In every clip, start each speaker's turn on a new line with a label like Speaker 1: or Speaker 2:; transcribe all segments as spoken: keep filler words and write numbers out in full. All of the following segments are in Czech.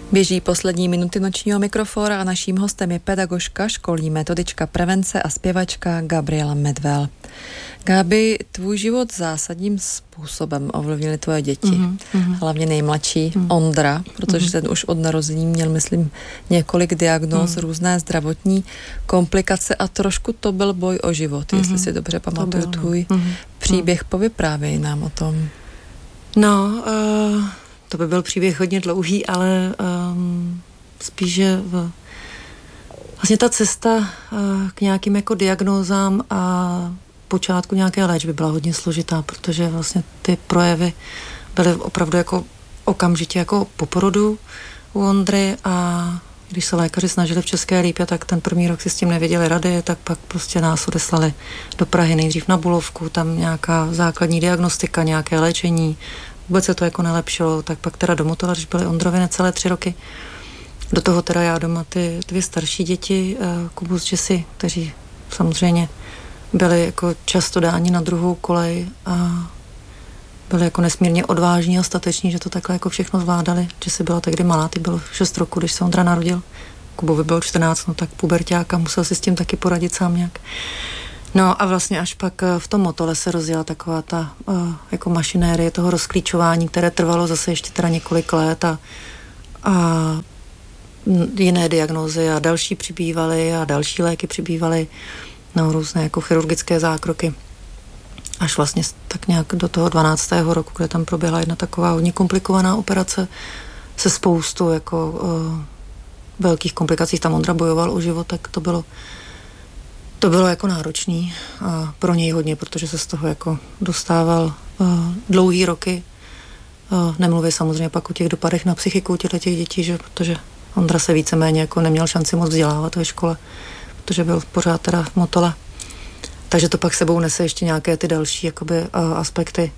Speaker 1: Běží poslední minuty nočního mikrofóra a naším hostem je pedagožka, školní metodička prevence a zpěvačka Gabriela Medvel. Gábi, tvůj život zásadním způsobem ovlivnily tvoje děti, mm-hmm. hlavně nejmladší mm-hmm. Ondra, protože mm-hmm. ten už od narození měl, myslím, několik diagnóz, mm-hmm. různé zdravotní komplikace a trošku to byl boj o život, mm-hmm. jestli si dobře pamatuju tvůj mm-hmm. příběh. Povyprávěj nám o tom.
Speaker 2: No, uh... to by byl příběh hodně dlouhý, ale um, spíš, že v, vlastně ta cesta uh, k nějakým jako diagnózám a počátku nějaké léčby byla hodně složitá, protože vlastně ty projevy byly opravdu jako okamžitě jako po porodu u Ondry a když se lékaři snažili v České Lípě, tak ten první rok si s tím nevěděli rady, tak pak prostě nás odeslali do Prahy nejdřív na Bulovku, tam nějaká základní diagnostika, nějaké léčení. Vůbec se to jako nelepšilo, tak pak teda do Motola, když byly Ondrovi necelé tři roky. Do toho teda já doma ty dvě starší děti, Kubus, Jessy, kteří samozřejmě byli jako často dáni na druhou kolej a byli jako nesmírně odvážní a stateční, že to takhle jako všechno zvládali. Jessy byla tehdy malá, ty bylo šest roku, když se Ondra narodil. Kubovi bylo čtrnáct, no tak puberťák a musel si s tím taky poradit sám nějak. No a vlastně až pak v tom Motole se rozjela taková ta uh, jako mašinérie toho rozklíčování, které trvalo zase ještě teda několik let a, a jiné diagnózy a další přibývaly a další léky přibývaly, no různé jako chirurgické zákroky. Až vlastně tak nějak do toho dvanáctého roku, kde tam proběhla jedna taková hodně komplikovaná operace se spoustu jako uh, velkých komplikací. Tam Ondra bojoval o život, tak to bylo To bylo jako náročný a pro něj hodně, protože se z toho jako dostával uh, dlouhý roky. Uh, nemluvě samozřejmě pak o těch dopadech na psychiku těch dětí, že, protože Ondra se víceméně jako neměl šanci moc vzdělávat ve škole, protože byl pořád teda v Motole. Takže to pak sebou nese ještě nějaké ty další jakoby, uh, aspekty.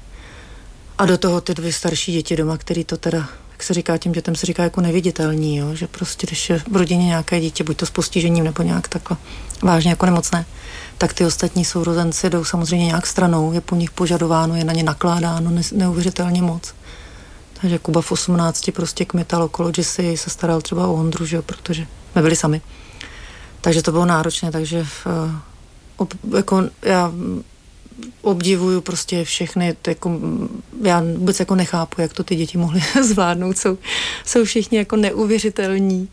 Speaker 2: A do toho ty dvě starší děti doma, který to teda, jak se říká, těm dětem se říká jako neviditelní, jo? Že prostě když je v rodině nějaké dítě, buď to s postižením nebo nějak takhle vážně jako nemocné, tak ty ostatní sourozenci jdou samozřejmě nějak stranou, je po nich požadováno, je na ně nakládáno ne- neuvěřitelně moc. Takže Kuba v osmnácti prostě kmital okolo Jessy, se staral třeba o Ondru, že jo, protože my byli sami. Takže to bylo náročné, takže uh, ob, jako já obdivuju prostě všechny, jako, já vůbec jako nechápu, jak to ty děti mohly zvládnout, jsou, jsou všichni jako neuvěřitelní.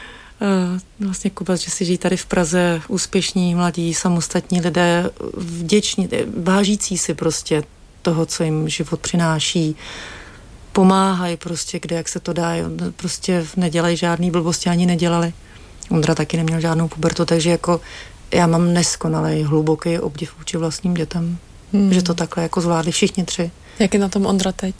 Speaker 2: Uh, vlastně Kuba, že si žijí tady v Praze, úspěšní, mladí, samostatní lidé, vděční, vážící si prostě toho, co jim život přináší, pomáhají prostě, kde, jak se to dá, prostě nedělají žádný blbosti, ani nedělali. Ondra taky neměl žádnou pubertu, takže jako já mám neskonalý, hluboký obdiv vůči vlastním dětem, hmm. že to takhle jako zvládli všichni tři.
Speaker 1: Jak je na tom Ondra teď?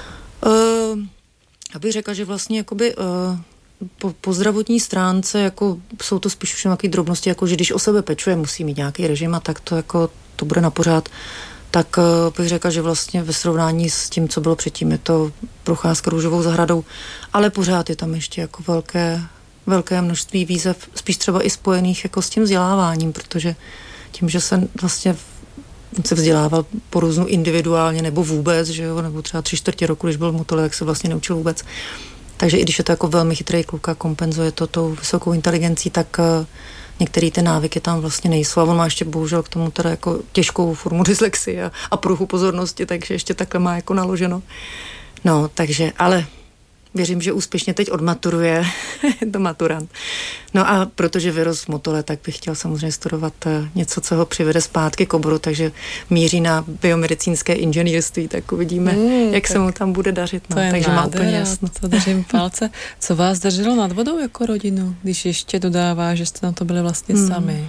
Speaker 2: Uh, já bych řekla, že vlastně jakoby uh, po, po zdravotní stránce jako jsou to spíš už nějaké drobnosti, jako že když o sebe pečuje, musí mít nějaký režim a tak to jako to bude na pořád. Tak uh, bych řekla, že vlastně ve srovnání s tím, co bylo předtím, je to procházka růžovou zahradou, ale pořád je tam ještě jako velké velké množství výzev, spíš třeba i spojených jako s tím vzděláváním, protože tím, že se vlastně on se vzdělával po různu individuálně nebo vůbec, že jo, nebo třeba tři čtvrtě roku, když byl v Motole, tak se vlastně neučil vůbec. Takže i když je to jako velmi chytrý kluk a kompenzuje to tou vysokou inteligencí, tak uh, některé ty návyky tam vlastně nejsou. A on má ještě bohužel k tomu teda jako těžkou formu dyslexie a, a pruchu pozornosti, takže ještě takhle má jako naloženo. No, takže, ale věřím, že úspěšně teď odmaturuje, to maturant. No a protože vyrost v Motole, tak bych chtěl samozřejmě studovat něco, co ho přivede zpátky k oboru, takže míří na biomedicínské inženýrství, tak uvidíme, mm, jak tak se mu tam bude dařit. No. Takže má úplně jasno.
Speaker 1: To držím palce. Co vás drželo nad vodou jako rodinu, když ještě dodává, že jste na to byli vlastně mm. sami?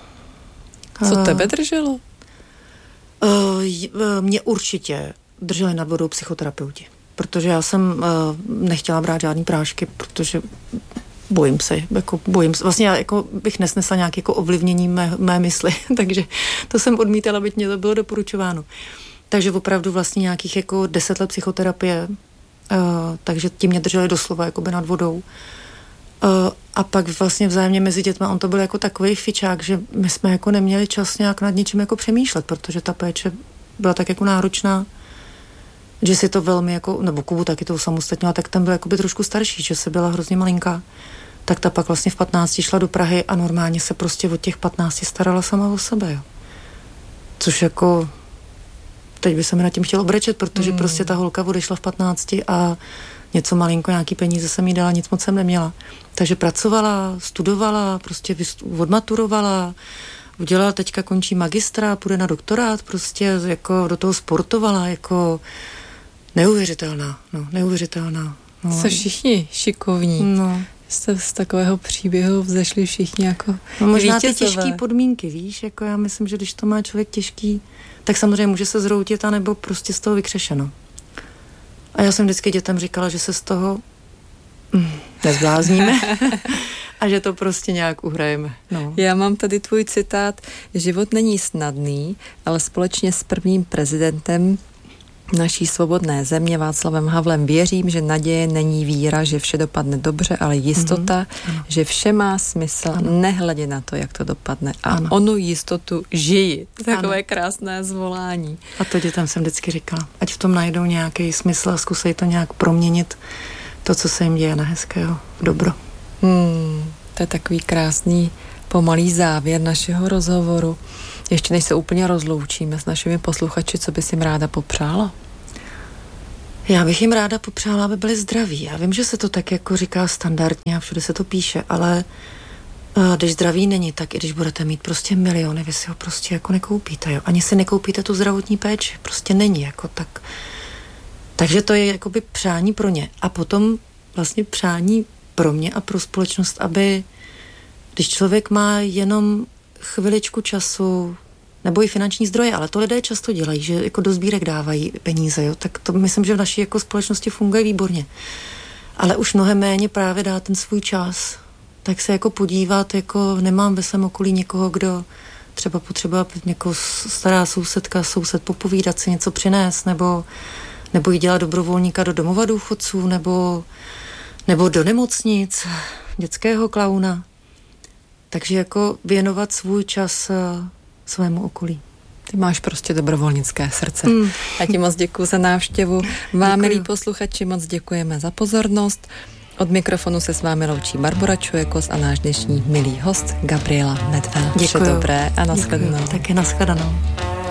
Speaker 1: Co uh, tebe drželo?
Speaker 2: Uh, mě určitě drželi nad vodou psychoterapeuti. Protože já jsem uh, nechtěla brát žádný prášky, protože bojím se, jako bojím se. Vlastně já jako bych nesnesla nějaké jako ovlivnění mé, mé mysli, takže to jsem odmítala, byť mě to bylo doporučováno. Takže opravdu vlastně nějakých jako deset let psychoterapie, uh, takže tím mě drželi doslova jakoby nad vodou. Uh, a pak vlastně vzájemně mezi dětma, on to byl jako takovej fičák, že my jsme jako neměli čas nějak nad něčím jako přemýšlet, protože ta péče byla tak jako náročná. že si to velmi jako, nebo Kubu taky to samostatnila, tak tam byl jakoby trošku starší, že se byla hrozně malinká. Tak ta pak vlastně v patnácti šla do Prahy a normálně se prostě od těch patnácti starala sama o sebe, jo. Což jako, teď by se mi nad tím chtělo brečet, protože mm. prostě ta holka odešla v patnácti a něco malinko, nějaký peníze jsem jí dala, nic moc jsem neměla. Takže pracovala, studovala, prostě odmaturovala, udělala, teďka končí magistra, půjde na doktorát, prostě jako do toho sportovala, jako neuvěřitelná, no, neuvěřitelná. No.
Speaker 1: Jste všichni šikovní.
Speaker 2: No.
Speaker 1: Jste z takového příběhu vzešli všichni jako
Speaker 2: no, možná ty
Speaker 1: vítězové.
Speaker 2: těžký podmínky, víš, jako já myslím, že když to má člověk těžký, tak samozřejmě může se zroutit, anebo prostě z toho vykřešeno. A já jsem vždycky dětem říkala, že se z toho mm, nezblázníme a že to prostě nějak uhrajeme. No.
Speaker 1: Já mám tady tvůj citát. Život není snadný, ale společně s prvním prezidentem naší svobodné země Václavem Havlem věřím, že naděje není víra, že vše dopadne dobře, ale jistota, mm-hmm. že vše má smysl, ano. nehledě na to, jak to dopadne. A ano. onu jistotu žiji. Takové ano. krásné zvolání.
Speaker 2: A to dětem jsem vždycky říkala. Ať v tom najdou nějaký smysl a zkusej to nějak proměnit, to, co se jim děje na hezkého, v dobro.
Speaker 1: Hmm, to je takový krásný pomalý závěr našeho rozhovoru. Ještě než se úplně rozloučíme s našimi posluchači, co bys jim ráda popřála?
Speaker 2: Já bych jim ráda popřála, aby byli zdraví. Já vím, že se to tak jako říká standardně a všude se to píše, ale uh, když zdraví není, tak i když budete mít prostě miliony, vy si ho prostě jako nekoupíte, jo. Ani si nekoupíte tu zdravotní péči, prostě není jako tak. Takže to je jakoby přání pro ně. A potom vlastně přání pro mě a pro společnost, aby když člověk má jenom chviličku času, nebo i finanční zdroje, ale to lidé často dělají, že jako do sbírek dávají peníze, jo, tak to myslím, že v naší jako společnosti funguje výborně. Ale už mnohem méně právě dá ten svůj čas, tak se jako podívat, jako nemám ve svém okolí někoho, kdo třeba potřebuje někoho stará sousedka, soused popovídat si něco přinést, nebo, nebo jí dělat dobrovolníka do domova důchodců, nebo, nebo do nemocnic, dětského klauna. Takže jako věnovat svůj čas svému okolí.
Speaker 1: Ty máš prostě dobrovolnické srdce. Mm. Já ti moc děkuju za návštěvu. Vám, milí posluchači, moc děkujeme za pozornost. Od mikrofonu se s vámi loučí Barbora Čujekos a náš dnešní milý host Gabriela Medvel.
Speaker 2: Děkuju.
Speaker 1: Vše dobré a nashledanou.
Speaker 2: Také nashledanou.